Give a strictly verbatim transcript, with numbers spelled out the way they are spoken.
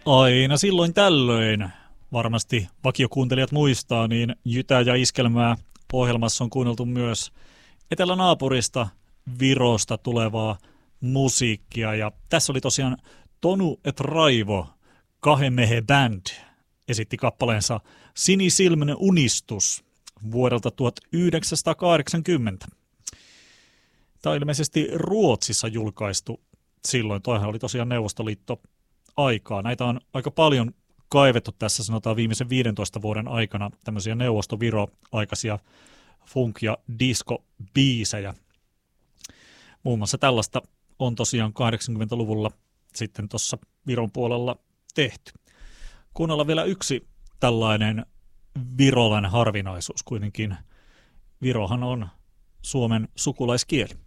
Aina silloin tällöin, varmasti vakiokuuntelijat muistaa, niin Jytä ja Iskelmää ohjelmassa on kuunneltu myös etelänaapurista Virosta tulevaa musiikkia. Ja tässä oli tosiaan Tonu et Raivo, Kahemehe Band, esitti kappaleensa Sinisilmäinen unistus vuodelta tuhatyhdeksänsataakahdeksankymmentä. Tämä on ilmeisesti Ruotsissa julkaistu silloin. Toihan oli tosiaan Neuvostoliitto aikaa. Näitä on aika paljon kaivettu tässä, sanotaan viimeisen viidentoista vuoden aikana, tämmöisiä Neuvostoviro-aikaisia funk- ja disco-biisejä. Muun muassa tällaista on tosiaan kahdeksankymmentäluvulla sitten tuossa Viron puolella tehty. Kuunnellaan vielä yksi tällainen virolainen harvinaisuus kuitenkin. Virohan on Suomen sukulaiskieli.